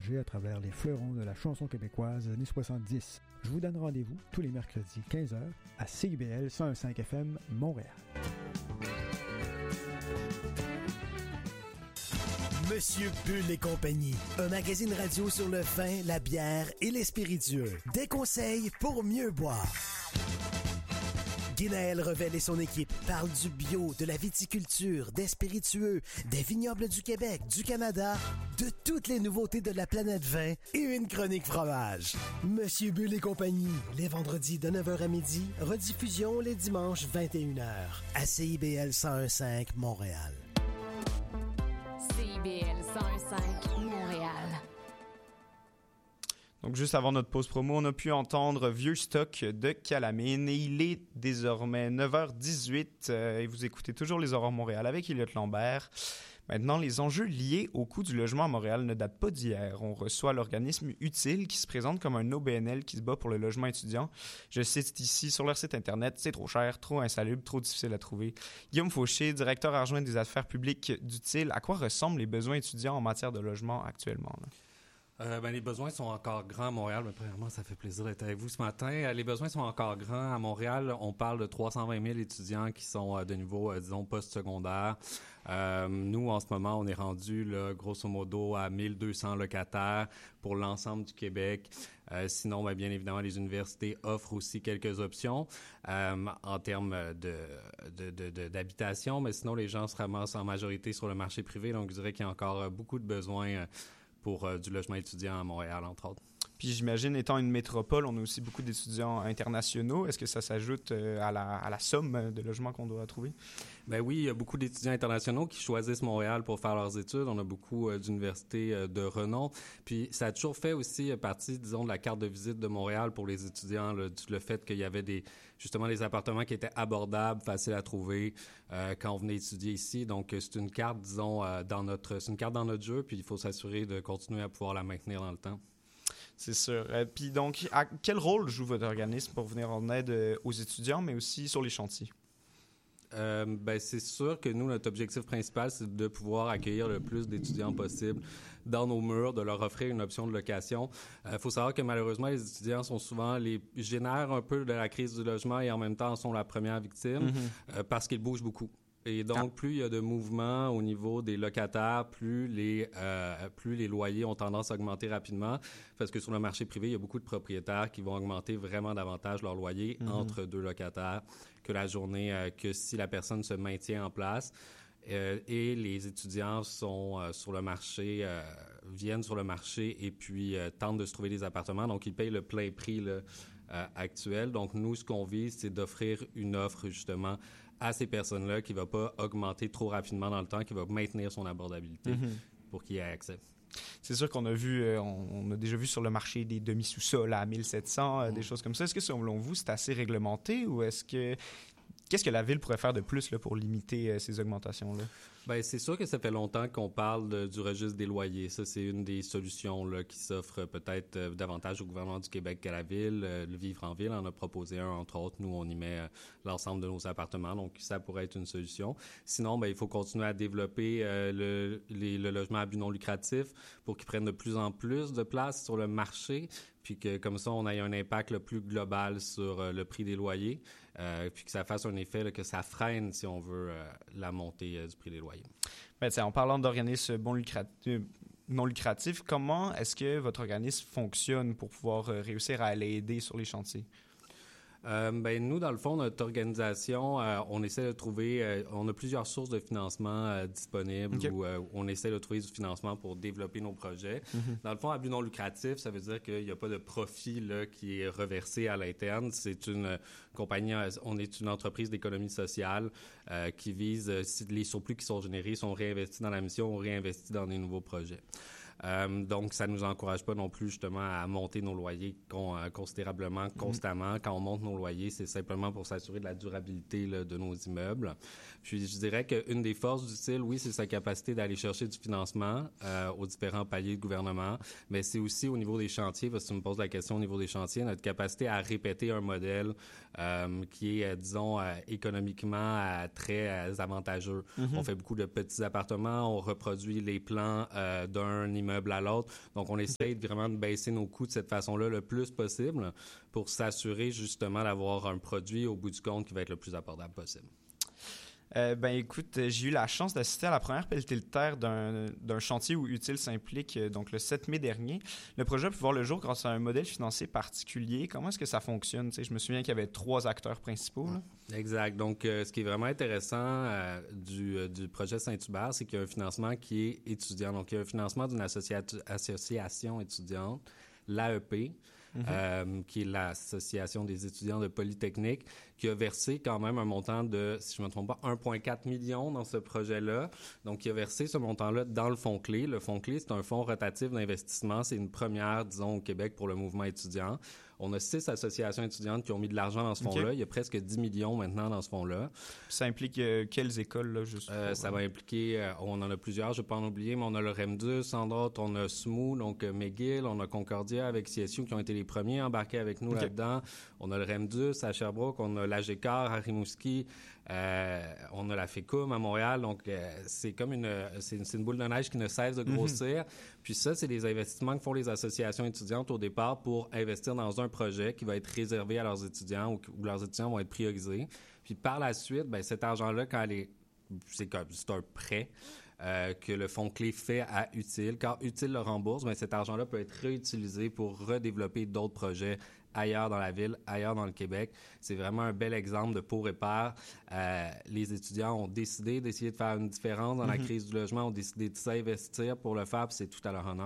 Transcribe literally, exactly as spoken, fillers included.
voyager à travers les fleurons de la chanson québécoise des années soixante-dix. Je vous donne rendez-vous tous les mercredis quinze heures à C I B L cent cinq F M Montréal. Monsieur Bull et compagnie, un magazine radio sur le vin, la bière et les spiritueux. Des conseils pour mieux boire. Guinaël Revel et son équipe parlent du bio, de la viticulture, des spiritueux, des vignobles du Québec, du Canada, de toutes les nouveautés de la planète vin et une chronique fromage. Monsieur Bull et compagnie, les vendredis de neuf heures à midi, rediffusion les dimanches vingt et une heures à C I B L cent quinze Montréal. C I B L cent quinze Montréal. Donc, juste avant notre pause promo, on a pu entendre Vieux Stock de Calamine et il est désormais neuf heures dix-huit euh, et vous écoutez toujours les Aurores Montréal avec Elliott Lambert. Maintenant, les enjeux liés au coût du logement à Montréal ne datent pas d'hier. On reçoit l'organisme Utile qui se présente comme un O B N L qui se bat pour le logement étudiant. Je cite ici sur leur site internet, c'est trop cher, trop insalubre, trop difficile à trouver. Guillaume Fauché, directeur adjoint des affaires publiques d'Utile, à quoi ressemblent les besoins étudiants en matière de logement actuellement, là? Euh, ben, les besoins sont encore grands à Montréal. Mais premièrement, ça fait plaisir d'être avec vous ce matin. Euh, les besoins sont encore grands à Montréal. On parle de trois cent vingt mille étudiants qui sont euh, de niveau, euh, disons, post-secondaire. Euh, nous, en ce moment, on est rendu, là, grosso modo, à mille deux cents locataires pour l'ensemble du Québec. Euh, sinon, ben, bien évidemment, les universités offrent aussi quelques options euh, en termes de, de, de, de, d'habitation. Mais sinon, les gens se ramassent en majorité sur le marché privé. Donc, je dirais qu'il y a encore euh, beaucoup de besoins euh, pour euh, du logement étudiant à Montréal, entre autres. Puis j'imagine, étant une métropole, on a aussi beaucoup d'étudiants internationaux. Est-ce que ça s'ajoute euh, à, la, à la somme de logements qu'on doit trouver? Ben oui, il y a beaucoup d'étudiants internationaux qui choisissent Montréal pour faire leurs études. On a beaucoup euh, d'universités euh, de renom. Puis ça a toujours fait aussi partie, disons, de la carte de visite de Montréal pour les étudiants, là, le fait qu'il y avait des justement des appartements qui étaient abordables, faciles à trouver euh, quand on venait étudier ici. Donc c'est une carte, disons, euh, dans notre, c'est une carte dans notre jeu. Puis il faut s'assurer de continuer à pouvoir la maintenir dans le temps. C'est sûr. Euh, puis donc, à quel rôle joue votre organisme pour venir en aide euh, aux étudiants, mais aussi sur les chantiers? Euh, ben c'est sûr que nous, notre objectif principal, c'est de pouvoir accueillir le plus d'étudiants possible dans nos murs, de leur offrir une option de location. Il euh, faut savoir que malheureusement, les étudiants sont souvent les génèrent un peu de la crise du logement et en même temps sont la première victime mm-hmm. euh, parce qu'ils bougent beaucoup. Et donc, ah. plus il y a de mouvements au niveau des locataires, plus les euh, plus les loyers ont tendance à augmenter rapidement. Parce que sur le marché privé, il y a beaucoup de propriétaires qui vont augmenter vraiment davantage leur loyer mm-hmm. entre deux locataires que la journée, euh, que si la personne se maintient en place. Euh, et les étudiants sont euh, sur le marché, euh, viennent sur le marché et puis euh, tentent de se trouver des appartements. Donc, ils payent le plein prix là, euh, actuel. Donc, nous, ce qu'on vise, c'est d'offrir une offre, justement, à ces personnes-là qui ne va pas augmenter trop rapidement dans le temps, qui va maintenir son abordabilité mm-hmm. pour qu'il y ait accès. C'est sûr qu'on a vu, euh, on, on a déjà vu sur le marché des demi-sous-sols à mille sept cents, euh, mm. des choses comme ça. Est-ce que selon vous, c'est assez réglementé ou est-ce que... Qu'est-ce que la Ville pourrait faire de plus là, pour limiter euh, ces augmentations-là? Bien, c'est sûr que ça fait longtemps qu'on parle de, du registre des loyers. Ça, c'est une des solutions là, qui s'offre peut-être euh, davantage au gouvernement du Québec qu'à la Ville. Euh, le Vivre en Ville en a proposé un, entre autres. Nous, on y met euh, l'ensemble de nos appartements. Donc, ça pourrait être une solution. Sinon, bien, il faut continuer à développer euh, le, les, le logement à but non lucratif pour qu'il prenne de plus en plus de place sur le marché, puis que comme ça, on ait un impact le plus global sur euh, le prix des loyers, euh, puis que ça fasse un effet, là, que ça freine, si on veut, euh, la montée euh, du prix des loyers. Ben, en parlant d'organismes bon lucratif, non lucratifs, comment est-ce que votre organisme fonctionne pour pouvoir euh, réussir à l'aider sur les chantiers? Euh, ben nous, dans le fond, notre organisation, euh, on essaie de trouver, euh, on a plusieurs sources de financement euh, disponibles okay. où euh, on essaie de trouver du financement pour développer nos projets. Mm-hmm. Dans le fond, à but non lucratif, ça veut dire qu'il n'y a pas de profit là, qui est reversé à l'interne. C'est une euh, compagnie, on est une entreprise d'économie sociale euh, qui vise, euh, si les surplus qui sont générés sont réinvestis dans la mission, on réinvestit dans des nouveaux projets. Euh, donc, ça nous encourage pas non plus justement à monter nos loyers con, euh, considérablement, constamment. Mm-hmm. Quand on monte nos loyers, c'est simplement pour s'assurer de la durabilité là, de nos immeubles. Puis, je dirais qu'une des forces d'Utile, oui, c'est sa capacité d'aller chercher du financement euh, aux différents paliers de gouvernement, mais c'est aussi au niveau des chantiers, parce que tu me poses la question au niveau des chantiers, notre capacité à répéter un modèle euh, qui est, euh, disons, euh, économiquement euh, très euh, avantageux. Mm-hmm. On fait beaucoup de petits appartements, on reproduit les plans euh, d'un immeuble immeuble à l'autre. Donc, on essaye vraiment de baisser nos coûts de cette façon-là le plus possible pour s'assurer justement d'avoir un produit au bout du compte qui va être le plus abordable possible. Euh, ben écoute, j'ai eu la chance d'assister à la première pelletée de terre d'un, d'un chantier où Utile s'implique, euh, donc le sept mai dernier. Le projet a pu voir le jour grâce à un modèle financier particulier. Comment est-ce que ça fonctionne? T'sais, je me souviens qu'il y avait trois acteurs principaux. Là. Exact. Donc, euh, ce qui est vraiment intéressant euh, du, euh, du projet Saint-Hubert, c'est qu'il y a un financement qui est étudiant. Donc, il y a un financement d'une associa- association étudiante, l'A E P, Mm-hmm. Euh, qui est l'Association des étudiants de Polytechnique, qui a versé quand même un montant de, si je ne me trompe pas, un virgule quatre million dans ce projet-là. Donc, il a versé ce montant-là dans le fonds clé. Le fonds clé, c'est un fonds rotatif d'investissement. C'est une première, disons, au Québec pour le mouvement étudiant. On a six associations étudiantes qui ont mis de l'argent dans ce fonds-là. Okay. Il y a presque dix millions maintenant dans ce fonds-là. Ça implique euh, quelles écoles, là, juste euh, Ça va impliquer, euh, on en a plusieurs, je ne vais pas en oublier, mais on a le REMDUS, entre autres, on a S M U, donc euh, McGill, on a Concordia avec C S U qui ont été les premiers à embarquer avec nous okay. là-dedans. On a le REMDUS à Sherbrooke, on a l'A G C A R à Rimouski, euh, on a la FECUM à Montréal. Donc, euh, c'est comme une c'est, une, c'est une boule de neige qui ne cesse de grossir. Mm-hmm. Puis ça, c'est des investissements que font les associations étudiantes au départ pour investir dans un projet qui va être réservé à leurs étudiants ou où leurs étudiants vont être priorisés. Puis par la suite, ben cet argent-là, quand elle est, c'est comme c'est un prêt euh, que le fonds clé fait à Utile. Quand Utile le rembourse, ben cet argent-là peut être réutilisé pour redévelopper d'autres projets ailleurs dans la ville, ailleurs dans le Québec. C'est vraiment un bel exemple de pour et par. Euh, les étudiants ont décidé d'essayer de faire une différence dans mm-hmm. la crise du logement, ont décidé de s'investir pour le faire, puis c'est tout à leur honneur.